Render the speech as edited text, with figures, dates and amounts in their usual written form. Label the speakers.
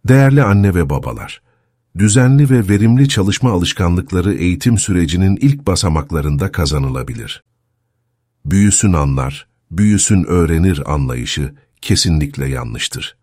Speaker 1: Değerli anne ve babalar, düzenli ve verimli çalışma alışkanlıkları eğitim sürecinin ilk basamaklarında kazanılabilir. Büyüsün anlar, büyüsün öğrenir anlayışı kesinlikle yanlıştır.